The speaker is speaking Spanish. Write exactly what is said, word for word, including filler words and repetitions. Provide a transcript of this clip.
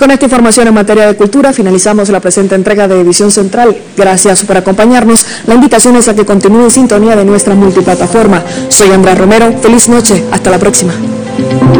con esta información en materia de cultura finalizamos la presente entrega de Edición Central. Gracias por acompañarnos. La invitación es a que continúe en sintonía de nuestra multiplataforma. Soy Andrea Romero. Feliz noche. Hasta la próxima.